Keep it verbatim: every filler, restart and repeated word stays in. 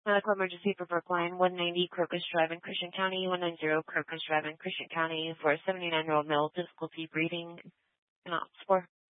Medical emergency for Brookline, one ninety Crocus Drive in Christian County, one ninety Crocus Drive in Christian County for a seventy-nine-year-old male, difficulty breathing, and ops for.